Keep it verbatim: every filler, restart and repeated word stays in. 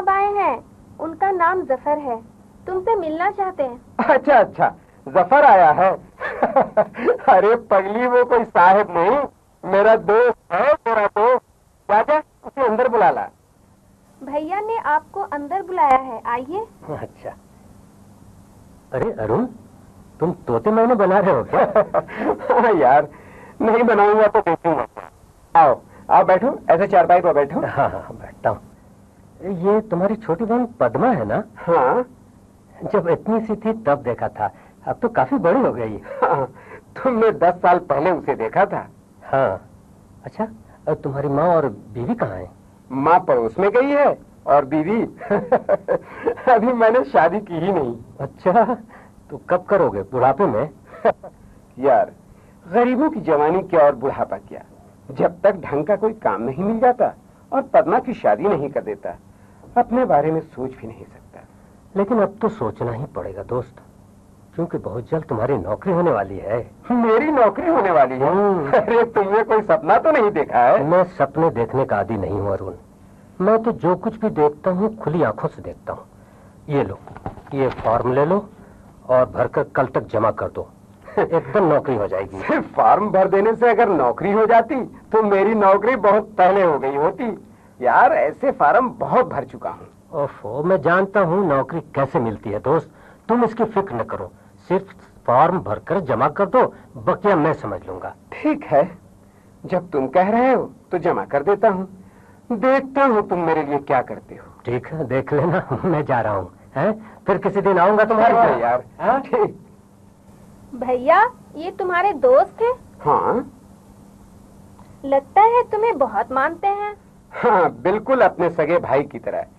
साहब आए हैं, उनका नाम जफर है, तुमसे मिलना चाहते हैं। अच्छा अच्छा, जफर आया है। अरे पगली, वो कोई साहब नहीं, मेरा दोस्त है, मेरा दोस्त। राजा, उसे अंदर बुला ला। भैया ने आपको अंदर बुलाया है, आइए। अच्छा। अरे अरुण, तुम तोते मैंने बना रहे हो क्या? हाँ यार, नहीं बनाऊंगा तो देखूंगा। आओ आओ बैठो, ऐसे चारपाई पर बैठो। हाँ हाँ बैठता हूँ। ये तुम्हारी छोटी बहन पद्मा है ना? हाँ। जब इतनी सी थी तब देखा था, अब तो काफी बड़ी हो गई। हाँ, तुमने दस साल पहले उसे देखा था। हाँ। अच्छा, और तुम्हारी माँ और बीवी कहाँ है? माँ पड़ोस में गई है और बीवी अभी मैंने शादी की ही नहीं। अच्छा, तो कब करोगे, बुढ़ापे में? यार, गरीबों की जवानी क्या और बुढ़ापा क्या, जब तक ढंग का कोई काम नहीं मिल जाता और पद्मा की शादी नहीं कर देता, अपने बारे में सोच भी नहीं सकता। लेकिन अब तो सोचना ही पड़ेगा दोस्त, क्योंकि बहुत जल्द तुम्हारी नौकरी होने वाली है। मेरी नौकरी होने वाली है? अरे तुमने कोई सपना तो नहीं देखा है? मैं सपने देखने का आदी नहीं हूँ अरुण, मैं तो जो कुछ भी देखता हूँ खुली आंखों से देखता हूँ। ये लो, ये फॉर्म ले लो और भरकर कल तक जमा कर दो, एकदम नौकरी हो जाएगी। सिर्फ फॉर्म भर देने से अगर नौकरी हो जाती तो मेरी नौकरी बहुत पहले हो गई होती। यार, ऐसे फॉर्म बहुत भर चुका हूँ। ओफो, मैं जानता हूँ नौकरी कैसे मिलती है दोस्त, तुम इसकी फिक्र न करो, सिर्फ फॉर्म भरकर जमा कर दो, बकिया मैं समझ लूंगा। ठीक है, जब तुम कह रहे हो तो जमा कर देता हूँ, देखता हूँ तुम मेरे लिए क्या करते हो। ठीक है, देख लेना। मैं जा रहा हूँ, हैं? फिर किसी दिन आऊंगा तुम्हारे घर। यार। ठीक। भैया, ये तुम्हारे दोस्त हैं? हाँ। लगता है तुम्हें बहुत मानते हैं। हाँ, बिल्कुल अपने सगे भाई की तरह।